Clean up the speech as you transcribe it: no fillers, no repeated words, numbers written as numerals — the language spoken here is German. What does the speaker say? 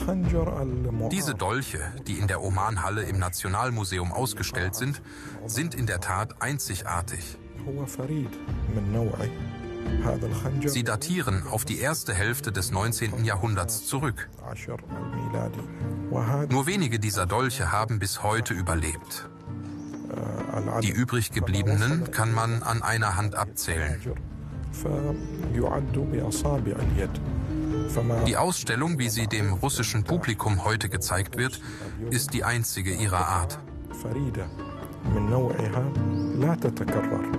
Diese Dolche, die in der Oman-Halle im Nationalmuseum ausgestellt sind, sind in der Tat einzigartig. Sie datieren auf die erste Hälfte des 19. Jahrhunderts zurück. Nur wenige dieser Dolche haben bis heute überlebt. Die übrig gebliebenen kann man an einer Hand abzählen. Die Ausstellung, wie sie dem russischen Publikum heute gezeigt wird, ist die einzige ihrer Art.